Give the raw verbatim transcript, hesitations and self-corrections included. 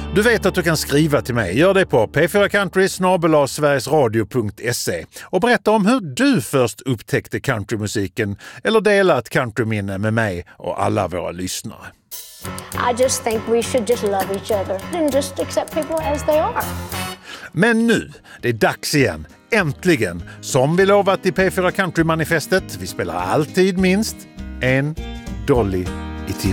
Du vet att du kan skriva till mig. Gör det på p fyra country snabel-a sverigesradio punkt se och berätta om hur du först upptäckte countrymusiken eller dela ett countryminne med mig och alla våra lyssnare. I just think we should just love each other and just accept people as they are. Men nu, det är dags igen. Äntligen, som vi lovat i P fyra Country-manifestet. Vi spelar alltid minst en Dolly